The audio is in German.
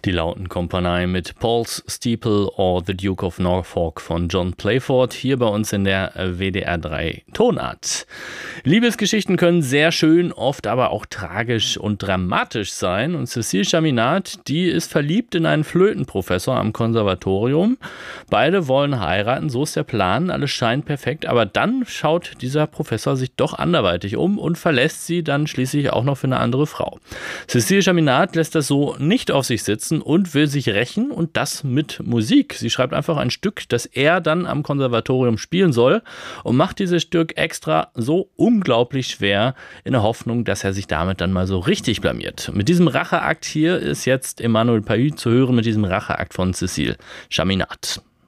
Die Lautenkompanie mit Paul's Steeple or The Duke of Norfolk von John Playford hier bei uns in der WDR 3 Tonart. Liebesgeschichten können sehr schön, oft aber auch tragisch und dramatisch sein. Und Cécile Chaminade, die ist verliebt in einen Flötenprofessor am Konservatorium. Beide wollen heiraten, so ist der Plan, alles scheint perfekt. Aber dann schaut dieser Professor sich doch anderweitig um und verlässt sie dann schließlich auch noch für eine andere Frau. Cécile Chaminade lässt das so nicht auf sich sitzen und will sich rächen, und das mit Musik. Sie schreibt einfach ein Stück, das er dann am Konservatorium spielen soll, und macht dieses Stück extra so unglaublich schwer in der Hoffnung, dass er sich damit dann mal so richtig blamiert. Mit diesem Racheakt hier ist jetzt Emmanuel Pahud zu hören, mit diesem Racheakt von Cécile Chaminade.